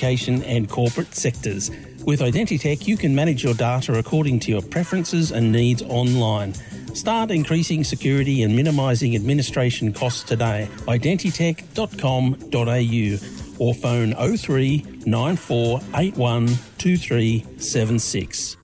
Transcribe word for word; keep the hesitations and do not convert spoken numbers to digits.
education and corporate sectors. With Identitech, you can manage your data according to your preferences and needs online. Start increasing security and minimising administration costs today. identitech dot com dot a u or phone oh three nine four eight one two three seven six.